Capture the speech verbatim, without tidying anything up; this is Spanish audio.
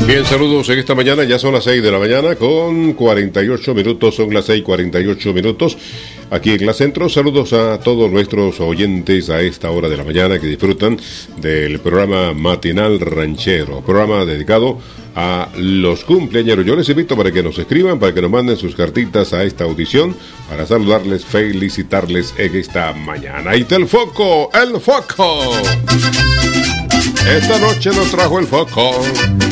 Bien, saludos en esta mañana, ya son las seis de la mañana con cuarenta y ocho minutos, son las seis cuarenta y ocho minutos aquí en la Centro. Saludos a todos nuestros oyentes a esta hora de la mañana que disfrutan del programa Matinal Ranchero, programa dedicado a los cumpleañeros. Yo les invito para que nos escriban, para que nos manden sus cartitas a esta audición, para saludarles, felicitarles en esta mañana. Ahí está el foco, el foco. Esta noche nos trajo el foco.